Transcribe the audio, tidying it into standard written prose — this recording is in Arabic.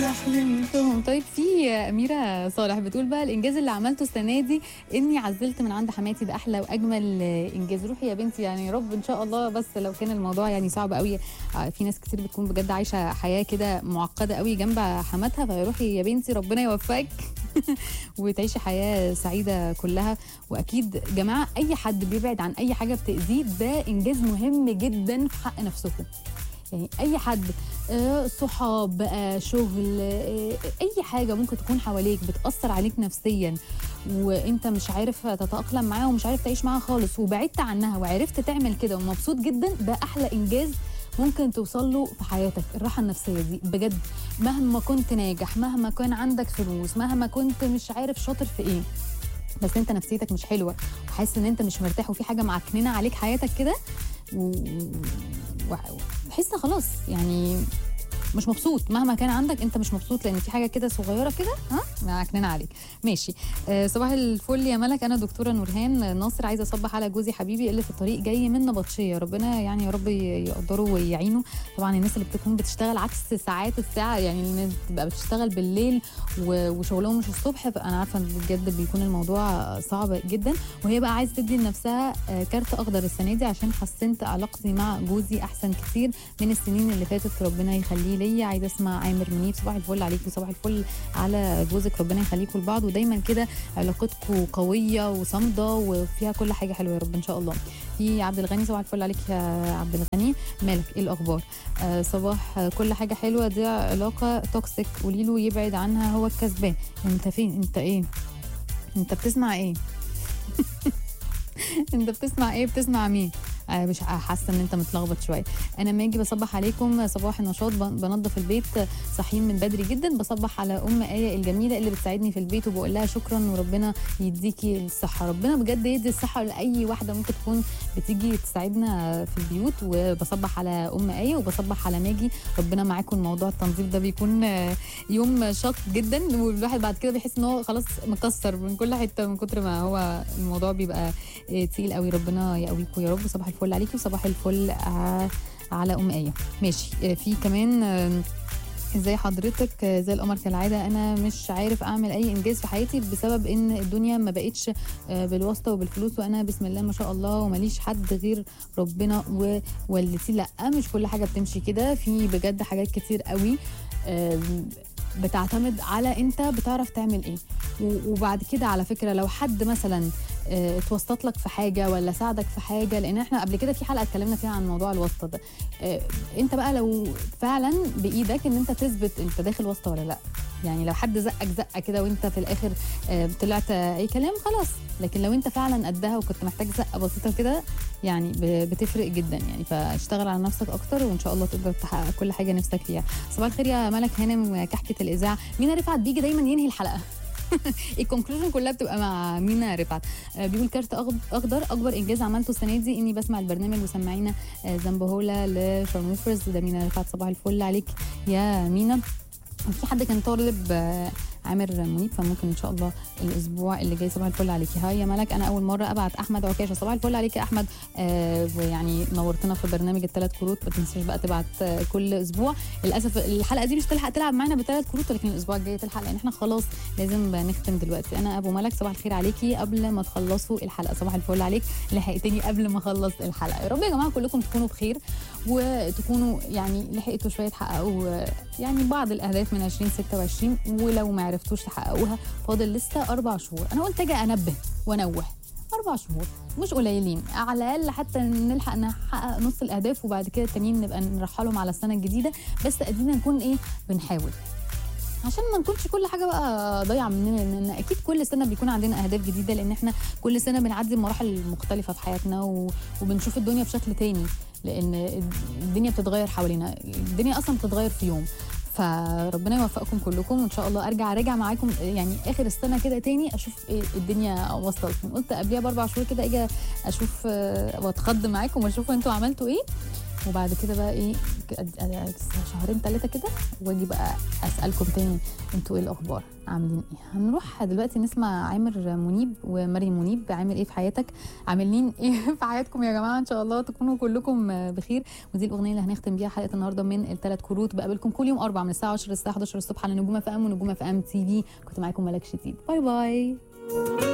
حلمتهم. طيب في أميرة صالح بتقول بقى الإنجاز اللي عملته السنة دي إني عزلت من عند حماتي، ده أحلى وأجمل إنجاز. روحي يا بنتي، يعني يا رب إن شاء الله. بس لو كان الموضوع يعني صعب قوي، في ناس كتير بتكون بجد عايشة حياة كده معقدة قوي جنب حماتها، فروحي يا بنتي ربنا يوفقك وتعيشي حياة سعيدة كلها. وأكيد جماعة أي حد بيبعد عن أي حاجة بتأذيه ده إنجاز مهم جدا في حق نفسكم. يعني اي حد، صحاب بقى، شغل، اي حاجه ممكن تكون حواليك بتاثر عليك نفسيا وانت مش عارف تتاقلم معاها ومش عارف تعيش معاها خالص، وبعدت عنها وعرفت تعمل كده ومبسوط جدا، ده احلى انجاز ممكن توصل له في حياتك. الراحه النفسيه دي بجد، مهما كنت ناجح، مهما كان عندك فلوس، مهما كنت مش عارف شاطر في ايه، بس انت نفسيتك مش حلوه وحاسس ان انت مش مرتاح وفي حاجه معكننه عليك حياتك كده، وحس خلاص يعني مش مبسوط، مهما كان عندك انت مش مبسوط لان في حاجه كده صغيره كده معكننه عليك. ماشي. صباح الفل يا ملك، انا دكتوره نورهان ناصر، عايزه اصبح على جوزي حبيبي اللي في الطريق جاي من نبطشيه، ربنا يعني يا رب يقدره ويعينه. طبعا الناس اللي بتكون بتشتغل عكس ساعات الساعه، يعني الناس بتبقى بتشتغل بالليل وشغلهم مش الصبح، فانا عارفه بجد بيكون الموضوع صعب جدا. وهي بقى عايزه تدي لنفسها كارت اخضر السنه دي عشان حسنت علاقتي مع جوزي احسن كتير من السنين اللي فاتت، ربنا يخليه ليا. عايزه اسمع عامر منيب، صباح الفل عليك وصباح الفل على جوزك، ربنا يخليكم لبعض ودايما كده علاقتكم قويه وصامده وفيها كل حاجه حلوه يا رب ان شاء الله. في عبد الغني، صباح الفل عليك يا عبد الغني، مالك ايه الاخبار؟ صباح كل حاجه حلوه، دي علاقه توكسيك قولي له يبعد عنها هو الكسبان. انت فين؟ انت ايه؟ انت بتسمع ايه؟ انت بتسمع ايه؟ بتسمع مين؟ مش حاسه ان انت متلخبط شويه. انا ماجي بصبح عليكم صباح النشاط، بنظف البيت، صاحيين من بدري جدا، بصبح على ام ايه الجميله اللي بتساعدني في البيت وبقول لها شكرا وربنا يديكي الصحه. ربنا بجد يدي الصحه لاي واحده ممكن تكون بتيجي تساعدنا في البيوت. وبصبح على ام ايه وبصبح على ماجي، ربنا معاكم. الموضوع التنظيف ده بيكون يوم شاق جدا، والواحد بعد كده بيحس ان هو خلاص مكسر من كل حته من كتر ما هو الموضوع بيبقى تقيل قوي. ربنا يقويكم يا رب. صباح الفل عليكي وصباح الفل على ام ايه. ماشي. في كمان ازاي حضرتك؟ زي القمر كالعاده، انا مش عارف اعمل اي انجاز في حياتي بسبب ان الدنيا ما بقتش بالواسطه وبالفلوس، وانا بسم الله ما شاء الله وماليش حد غير ربنا ووالدتي. لا، مش كل حاجه بتمشي كده، في بجد حاجات كتير قوي بتعتمد على انت بتعرف تعمل ايه. وبعد كده على فكره لو حد مثلا اتوسط لك في حاجه ولا ساعدك في حاجه، لان احنا قبل كده في حلقه اتكلمنا فيها عن موضوع الواسطه ده، انت بقى لو فعلا بايدك ان انت تثبت انت داخل واسطه ولا لا. يعني لو حد زقك زقه كده وانت في الاخر طلعت اي كلام خلاص، لكن لو انت فعلا قدها وكنت محتاج زقه بسيطه كده يعني بتفرق جدا يعني. فاشتغل على نفسك اكتر وان شاء الله تقدر تحقق كل حاجه نفسك فيها. صباح الخير يا ملك هانم كحكه الاذاعه. مينا رفعت بيجي دايما ينهي الحلقه الكونكلوجن كلها بتبقى مع مينا رفعت. بيقول كارت اخضر، اكبر انجاز عملته السنه دي اني بسمع البرنامج وسمعينا زنبهوله لشارموفرز، ده مينا رفعت. صباح الفل عليك يا مينا. في حد كان طالب عامر منيب، فممكن ان شاء الله الاسبوع اللي جاي. صباح الفل عليكي. هاي يا ملك، انا اول مره ابعت احمد عكاشه، صباح الفل عليك يا احمد. ويعني نورتنا في برنامج الثلاث كروت، ما تنساش بقى تبعت كل اسبوع. للاسف الحلقه دي مش تلحق تلعب معانا بثلاث كروت، ولكن الاسبوع الجاي تلحق لان احنا خلاص لازم نختم دلوقتي. انا ابو ملك، صباح الخير عليكي قبل ما تخلصوا الحلقه. صباح الفل عليك، لحقتني قبل ما اخلص الحلقه. يا رب يا جماعه كلكم تكونوا بخير وتكونوا يعني لحقتوا شويه تحققوا يعني بعض الاهداف من 2026، ولو ما عرفتوش تحققوها فاضل لسه 4 شهور. انا قلت اجي انبه وانوه، 4 شهور مش قليلين، على الاقل حتى نلحق نحقق نص الاهداف وبعد كده التانيين نبقى نرحلهم على السنه الجديده. بس ادينا نكون ايه، بنحاول عشان ما نكونش كل حاجه بقى ضايعه مننا، لان اكيد كل سنه بيكون عندنا اهداف جديده، لان احنا كل سنه بنعدي مراحل مختلفه في حياتنا وبنشوف الدنيا بشكل تاني، لان الدنيا بتتغير حوالينا، الدنيا اصلا بتتغير في يوم. فربنا يوفقكم كلكم وان شاء الله ارجع معاكم يعني اخر السنه كده تاني اشوف ايه الدنيا وصلت. قلت قبلها ب4 شهور كده اجي اشوف واتخض معاكم واشوف انتوا عملتوا ايه. وبعد كده بقى ايه شهرين 3 كده واجي بقى اسالكم تاني انتوا ايه الاخبار، عاملين ايه. هنروح دلوقتي نسمع عامر منيب ومريم منيب، عامل ايه في حياتك، عاملين ايه في حياتكم يا جماعه، ان شاء الله تكونوا كلكم بخير. ودي الاغنيه اللي هنختم بيها حلقه النهارده من الثلاث كروت. بقابلكم كل يوم 4 من الساعه 10 للساعه 11 الصبح على نجوم FM ونجوم FM TV. كنت معاكم ملك شديد، باي باي.